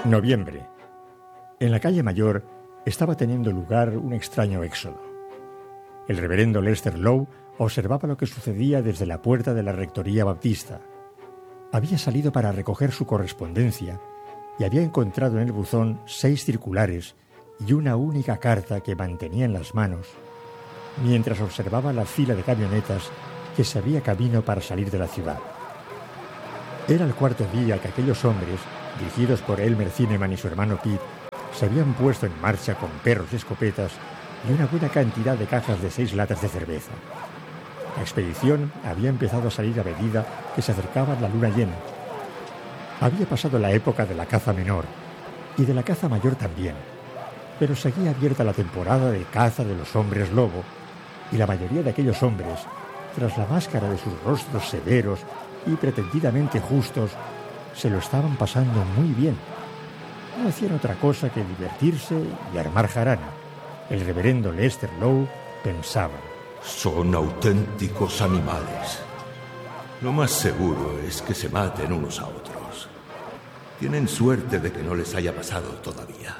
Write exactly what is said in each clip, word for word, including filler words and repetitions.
Noviembre. En la calle Mayor estaba teniendo lugar un extraño éxodo. El reverendo Lester Lowe observaba lo que sucedía desde la puerta de la Rectoría Baptista. Había salido para recoger su correspondencia y había encontrado en el buzón seis circulares y una única carta que mantenía en las manos, mientras observaba la fila de camionetas que se abría camino para salir de la ciudad. Era el cuarto día que aquellos hombres, dirigidos por Elmer Zineman y su hermano Pete, se habían puesto en marcha con perros y escopetas y una buena cantidad de cajas de seis latas de cerveza. La expedición había empezado a salir a medida que se acercaba la luna llena. Había pasado la época de la caza menor y de la caza mayor también, pero seguía abierta la temporada de caza de los hombres lobo, y la mayoría de aquellos hombres, tras la máscara de sus rostros severos y pretendidamente justos, se lo estaban pasando muy bien. No hacían otra cosa que divertirse y armar jarana. El reverendo Lester Lowe pensaba: son auténticos animales. Lo más seguro es que se maten unos a otros. Tienen suerte de que no les haya pasado todavía.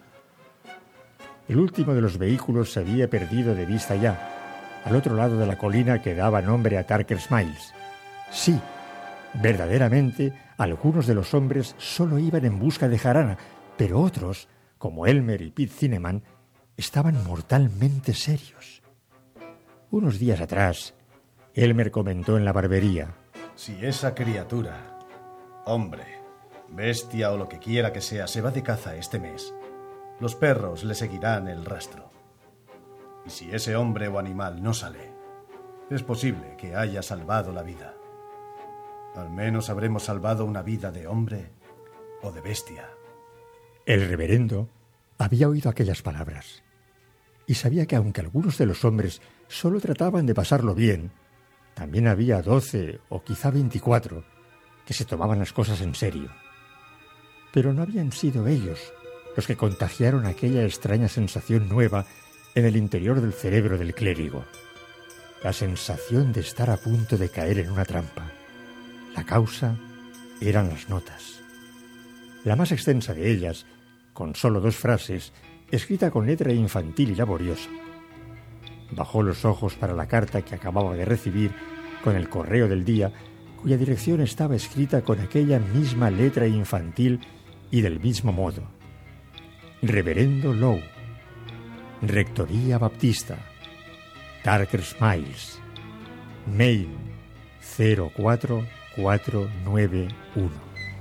El último de los vehículos se había perdido de vista ya, al otro lado de la colina que daba nombre a Tarker's Mills. Sí, verdaderamente, algunos de los hombres solo iban en busca de jarana, pero otros, como Elmer y Pete Zineman, estaban mortalmente serios. Unos días atrás, Elmer comentó en la barbería: si esa criatura, hombre, bestia o lo que quiera que sea, se va de caza este mes, los perros le seguirán el rastro. Y si ese hombre o animal no sale, es posible que haya salvado la vida. Al menos habremos salvado una vida de hombre o de bestia. El reverendo había oído aquellas palabras y sabía que aunque algunos de los hombres solo trataban de pasarlo bien, también había doce o quizá veinticuatro que se tomaban las cosas en serio. Pero no habían sido ellos los que contagiaron aquella extraña sensación nueva en el interior del cerebro del clérigo. La sensación de estar a punto de caer en una trampa. La causa eran las notas. La más extensa de ellas, con solo dos frases, escrita con letra infantil y laboriosa. Bajó los ojos para la carta que acababa de recibir con el correo del día, cuya dirección estaba escrita con aquella misma letra infantil y del mismo modo. Reverendo Lowe, Rectoría Baptista, Tarker's Mills, Maine, cero cuatro cuatro nueve uno.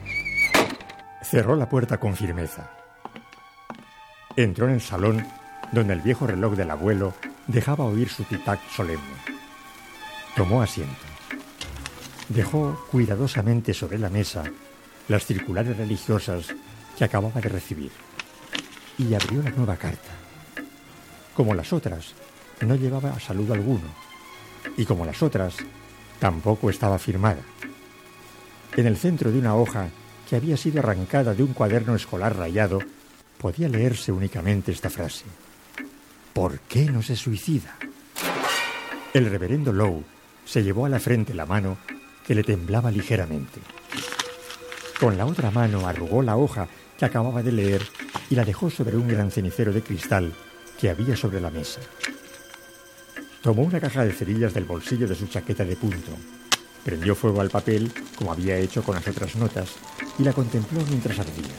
Cerró la puerta con firmeza. Entró en el salón, donde el viejo reloj del abuelo dejaba oír su tic-tac solemne. Tomó asiento. Dejó cuidadosamente sobre la mesa las circulares religiosas que acababa de recibir y abrió la nueva carta. Como las otras, no llevaba saludo alguno, y como las otras, tampoco estaba firmada. En el centro de una hoja que había sido arrancada de un cuaderno escolar rayado, podía leerse únicamente esta frase: ¿por qué no se suicida? El reverendo Lowe se llevó a la frente la mano que le temblaba ligeramente. Con la otra mano arrugó la hoja que acababa de leer y la dejó sobre un gran cenicero de cristal que había sobre la mesa. Tomó una caja de cerillas del bolsillo de su chaqueta de punto, prendió fuego al papel, como había hecho con las otras notas, y la contempló mientras ardía.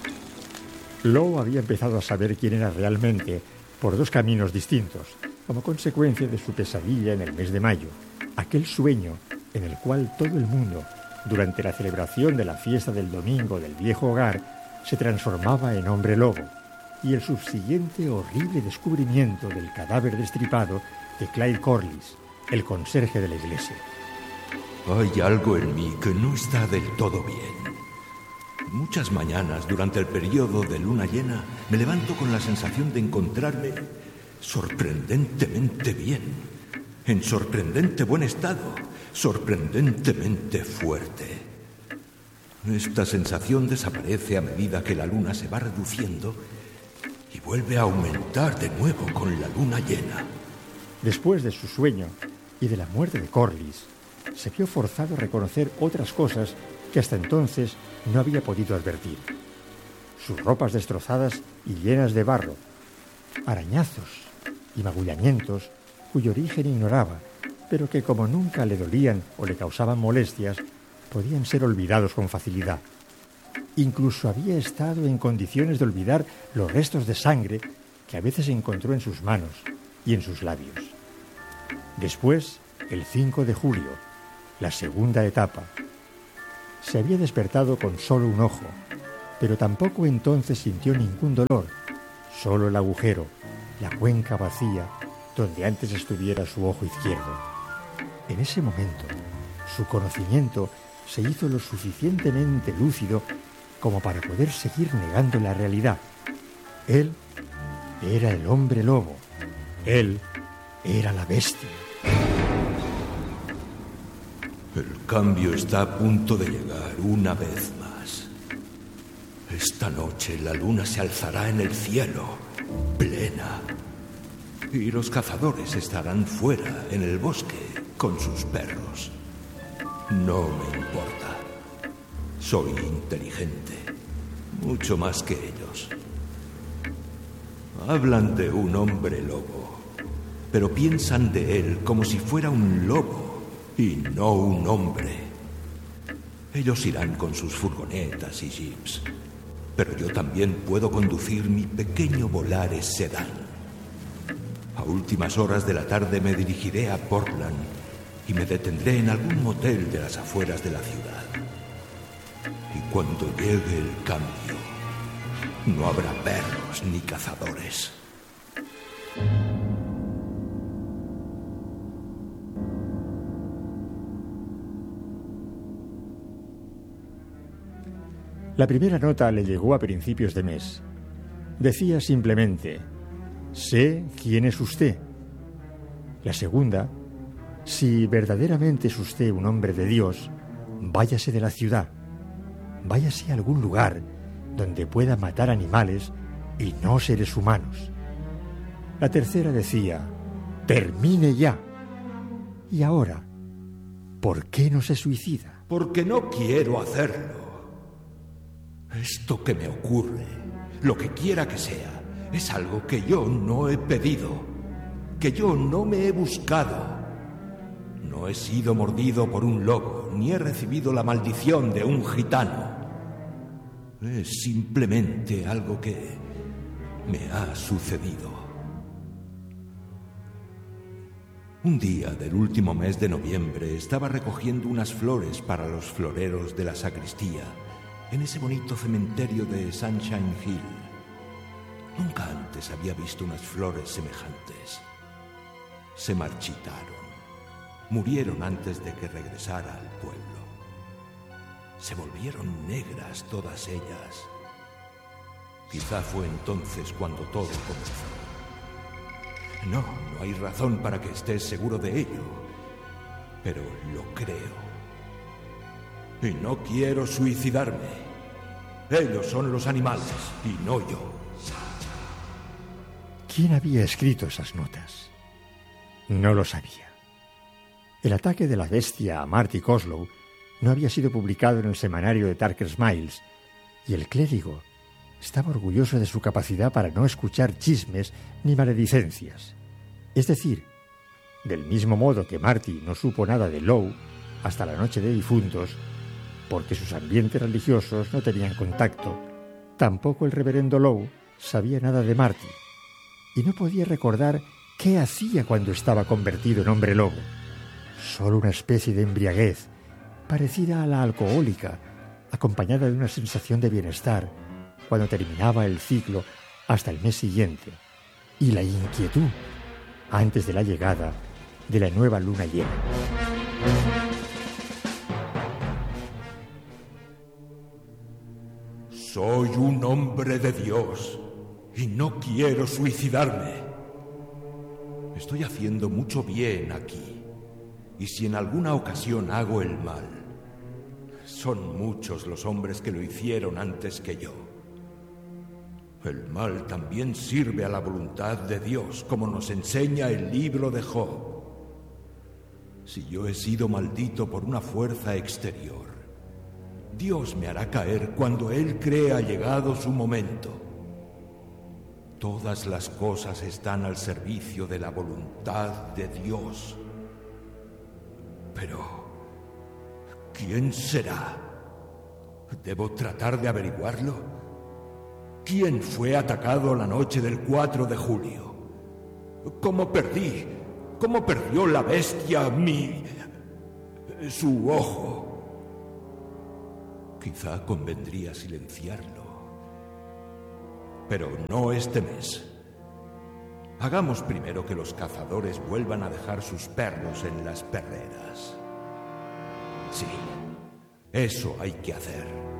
Lowe había empezado a saber quién era realmente por dos caminos distintos, como consecuencia de su pesadilla en el mes de mayo, aquel sueño en el cual todo el mundo, durante la celebración de la fiesta del domingo del viejo hogar, se transformaba en hombre lobo, y el subsiguiente horrible descubrimiento del cadáver destripado de Clyde Corliss, el conserje de la iglesia. Hay algo en mí que no está del todo bien. Muchas mañanas durante el periodo de luna llena me levanto con la sensación de encontrarme sorprendentemente bien, en sorprendente buen estado, sorprendentemente fuerte. Esta sensación desaparece a medida que la luna se va reduciendo y vuelve a aumentar de nuevo con la luna llena. Después de su sueño y de la muerte de Corliss, se vio forzado a reconocer otras cosas que hasta entonces no había podido advertir. sus ropas destrozadas y llenas de barro, arañazos y magullamientos cuyo origen ignoraba, pero que como nunca le dolían o le causaban molestias, podían ser olvidados con facilidad. Incluso había estado en condiciones de olvidar los restos de sangre que a veces encontró en sus manos y en sus labios. Después, el cinco de julio, la segunda etapa. Se había despertado con solo un ojo, pero tampoco entonces sintió ningún dolor, solo el agujero, la cuenca vacía, donde antes estuviera su ojo izquierdo. En ese momento, su conocimiento se hizo lo suficientemente lúcido como para poder seguir negando la realidad. Él era el hombre lobo. Él era la bestia. El cambio está a punto de llegar una vez más. Esta noche la luna se alzará en el cielo, plena. Y los cazadores estarán fuera, en el bosque, con sus perros. No me importa. Soy inteligente, mucho más que ellos. Hablan de un hombre lobo, pero piensan de él como si fuera un lobo y no un hombre. Ellos irán con sus furgonetas y jeeps, pero yo también puedo conducir mi pequeño Volares sedán. A últimas horas de la tarde me dirigiré a Portland y me detendré en algún motel de las afueras de la ciudad. Y cuando llegue el cambio, no habrá perros ni cazadores. La primera nota le llegó a principios de mes. Decía simplemente: sé quién es usted. La segunda: si verdaderamente es usted un hombre de Dios, váyase de la ciudad. Váyase a algún lugar donde pueda matar animales y no seres humanos. La tercera decía: termine ya. Y ahora, ¿por qué no se suicida? Porque no quiero hacerlo. Esto que me ocurre, lo que quiera que sea, es algo que yo no he pedido, que yo no me he buscado. No he sido mordido por un lobo, ni he recibido la maldición de un gitano. Es simplemente algo que me ha sucedido. Un día del último mes de noviembre estaba recogiendo unas flores para los floreros de la sacristía en ese bonito cementerio de Sunshine Hill. Nunca antes había visto unas flores semejantes. Se marchitaron. Murieron antes de que regresara al pueblo. Se volvieron negras todas ellas. Quizá fue entonces cuando todo comenzó. No, no hay razón para que estés seguro de ello, pero lo creo. Y no quiero suicidarme. Ellos son los animales y no yo. ¿Quién había escrito esas notas? No lo sabía. El ataque de la bestia a Marty Coslow no había sido publicado en el semanario de Tucker Smiles, y el clérigo estaba orgulloso de su capacidad para no escuchar chismes ni maledicencias. Es decir, del mismo modo que Marty no supo nada de Lowe hasta la noche de difuntos, porque sus ambientes religiosos no tenían contacto, tampoco el reverendo Lowe sabía nada de Marty, y no podía recordar qué hacía cuando estaba convertido en hombre lobo. Solo una especie de embriaguez, parecida a la alcohólica, acompañada de una sensación de bienestar cuando terminaba el ciclo hasta el mes siguiente, y la inquietud antes de la llegada de la nueva luna llena. Soy un hombre de Dios y no quiero suicidarme. Estoy haciendo mucho bien aquí, y si en alguna ocasión hago el mal, son muchos los hombres que lo hicieron antes que yo. El mal también sirve a la voluntad de Dios, como nos enseña el libro de Job. Si yo he sido maldito por una fuerza exterior, Dios me hará caer cuando Él crea llegado su momento. Todas las cosas están al servicio de la voluntad de Dios. Pero, ¿quién será? ¿Debo tratar de averiguarlo? ¿Quién fue atacado la noche del cuatro de julio? ¿Cómo perdí? ¿Cómo perdió la bestia mi... su ojo? Quizá convendría silenciarlo. Pero no este mes. Hagamos primero que los cazadores vuelvan a dejar sus perros en las perreras. Sí, eso hay que hacer.